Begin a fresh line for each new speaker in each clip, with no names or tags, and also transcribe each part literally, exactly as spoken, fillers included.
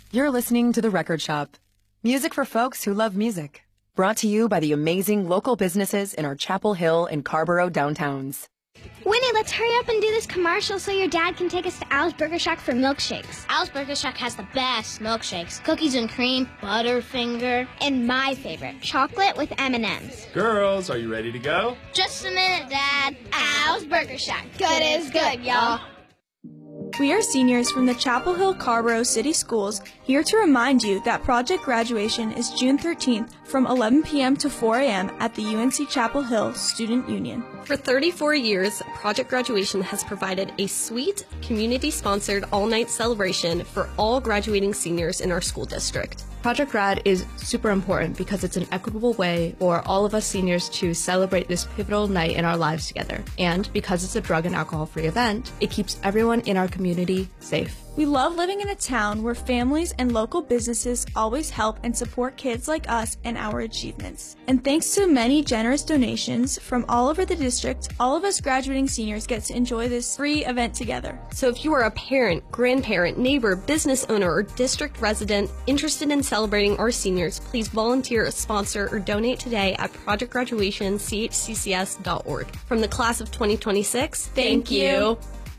You're listening to The Record Shop. Music for folks who love music. Brought to you by the amazing local businesses in our Chapel Hill and Carborough downtowns.
Winnie, let's hurry up and do this commercial so your dad can take us to Al's Burger Shack for milkshakes.
Al's Burger Shack has the best milkshakes. Cookies and cream, Butterfinger,
and my favorite, chocolate with M and M's.
Girls, are you ready to go?
Just a minute, Dad.
Al's Burger Shack. Good is good, y'all.
We are seniors from the Chapel Hill Carborough City Schools here to remind you that project graduation is June thirteenth from eleven p.m. to four a.m. at the U N C Chapel Hill Student Union.
For thirty-four years, Project Graduation has provided a sweet, community-sponsored all-night celebration for all graduating seniors in our school district.
Project Grad is super important because it's an equitable way for all of us seniors to celebrate this pivotal night in our lives together. And because it's a drug and alcohol-free event, it keeps everyone in our community safe.
We love living in a town where families and local businesses always help and support kids like us and our achievements. And thanks to many generous donations from all over the district, all of us graduating seniors get to enjoy this free event together.
So if you are a parent, grandparent, neighbor, business owner, or district resident interested in celebrating our seniors, please volunteer, sponsor, or donate today at project graduation c h c c s dot org. From the class of twenty twenty-six,
thank,
thank
you.
you.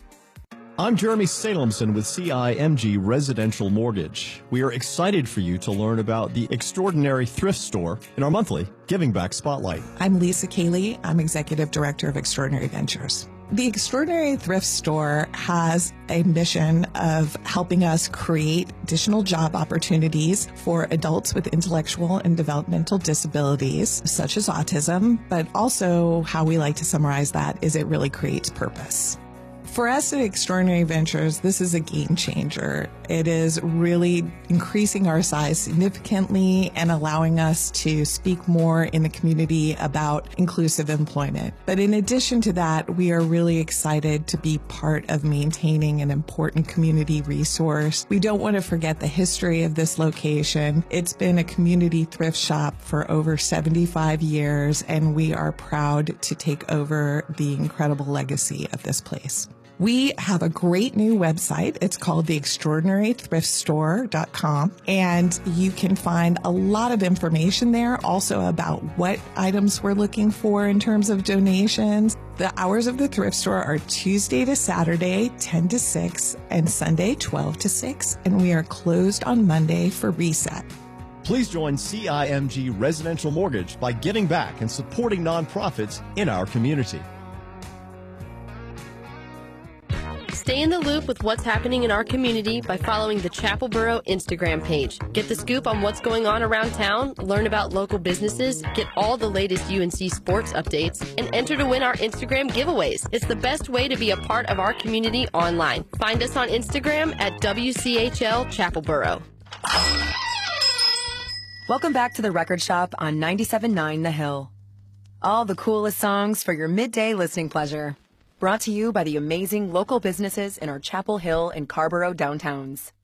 I'm Jeremy Salemson with C I M G Residential Mortgage. We are excited for you to learn about the Extraordinary Thrift Store in our monthly Giving Back Spotlight.
I'm Lisa Cayley. I'm Executive Director of Extraordinary Ventures. The Extraordinary Thrift Store has a mission of helping us create additional job opportunities for adults with intellectual and developmental disabilities, such as autism, but also how we like to summarize that is it really creates purpose. For us at Extraordinary Ventures, this is a game changer. It is really increasing our size significantly and allowing us to speak more in the community about inclusive employment. But in addition to that, we are really excited to be part of maintaining an important community resource. We don't want to forget the history of this location. It's been a community thrift shop for over seventy-five years, and we are proud to take over the incredible legacy of this place. We have a great new website. It's called the extraordinary thrift store dot com, and you can find a lot of information there also about what items we're looking for in terms of donations. The hours of the thrift store are Tuesday to Saturday, ten to six, and Sunday, twelve to six, and we are closed on Monday for reset.
Please join C I M G Residential Mortgage by giving back and supporting nonprofits in our community.
Stay in the loop with what's happening in our community by following the Chapelboro Instagram page. Get the scoop on what's going on around town, learn about local businesses, get all the latest U N C sports updates, and enter to win our Instagram giveaways. It's the best way to be a part of our community online. Find us on Instagram at W C H L Chapelboro.
Welcome back to The Record Shop on ninety-seven point nine The Hill. All the coolest songs for your midday listening pleasure. Brought to you by the amazing local businesses in our Chapel Hill and Carborough downtowns.